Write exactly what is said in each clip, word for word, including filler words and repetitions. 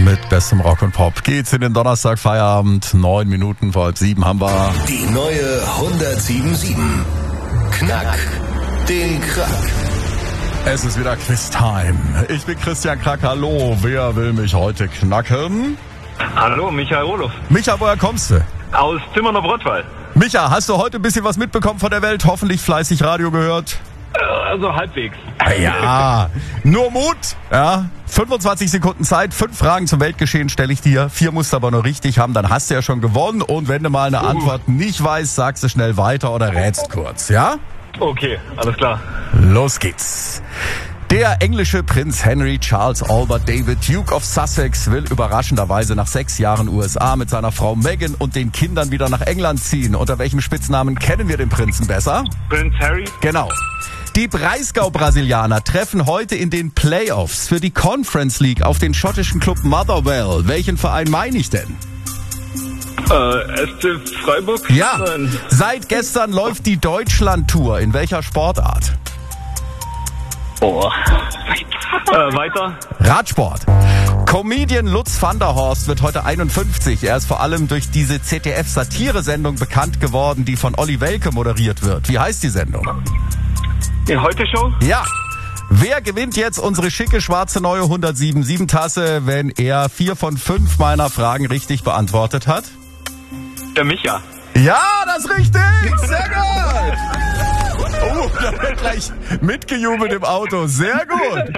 Mit bestem Rock und Pop geht's in den Donnerstag-Feierabend. Neun Minuten vor halb sieben haben wir. Die neue hundertsieben Komma sieben. Knack den Krack. Es ist wieder Quiz-Time. Ich bin Christian Krack. Hallo, wer will mich heute knacken? Hallo, Michael Roloff. Micha, woher kommst du? Aus Zimmern auf Rottweil. Micha, hast du heute ein bisschen was mitbekommen von der Welt? Hoffentlich fleißig Radio gehört. Also halbwegs. Ja, nur Mut. Ja, fünfundzwanzig Sekunden Zeit, fünf Fragen zum Weltgeschehen stelle ich dir. Vier musst du aber nur richtig haben, dann hast du ja schon gewonnen. Und wenn du mal eine uh. Antwort nicht weißt, sagst du schnell weiter oder rätst kurz, ja? Okay, alles klar. Los geht's. Der englische Prinz Henry Charles Albert David, Duke of Sussex, will überraschenderweise nach sechs Jahren U S A mit seiner Frau Meghan und den Kindern wieder nach England ziehen. Unter welchem Spitznamen kennen wir den Prinzen besser? Prinz Harry. Genau. Die Breisgau-Brasilianer treffen heute in den Playoffs für die Conference League auf den schottischen Club Motherwell. Welchen Verein meine ich denn? Äh, S C Freiburg? Ja. Nein. Seit gestern läuft die Deutschland-Tour. In welcher Sportart? Oh. äh, weiter. Radsport. Comedian Lutz van der Horst wird heute einundfünfzig. Er ist vor allem durch diese Z D F-Satire-Sendung bekannt geworden, die von Olli Welke moderiert wird. Wie heißt die Sendung? Die Heute-Show? Ja. Wer gewinnt jetzt unsere schicke schwarze neue hundertsieben Komma sieben Tasse, wenn er vier von fünf meiner Fragen richtig beantwortet hat? Der Micha. Ja, das ist richtig! Sehr gut! Oh, da wird gleich mitgejubelt im Auto. Sehr gut!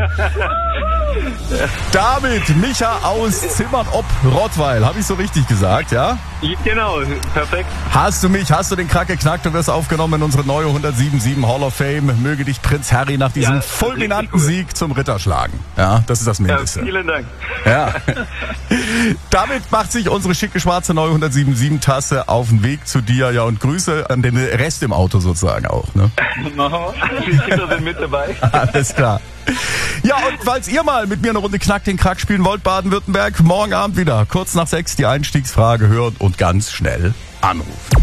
Damit Micha aus Zimmern ob Rottweil. Habe ich so richtig gesagt, ja? Genau, perfekt. Hast du mich, hast du den Krack geknackt und wirst aufgenommen in unsere neue hundertsieben Komma sieben Hall of Fame. Möge dich Prinz Harry nach diesem Ja, fulminanten cool. Sieg zum Ritter schlagen. Ja, das ist das Mindeste. Ja, vielen Dank. Ja. Damit macht sich unsere schicke schwarze neue hundertsieben Komma sieben Tasse auf den Weg zu dir. Ja, und Grüße an den Rest im Auto sozusagen auch. Ne? Die Kinder sind mit dabei. Alles klar. Ja, und falls ihr mal mit mir eine Runde Knack den Krack spielen wollt, Baden-Württemberg, morgen Abend wieder, kurz nach sechs, die Einstiegsfrage hören und ganz schnell anrufen.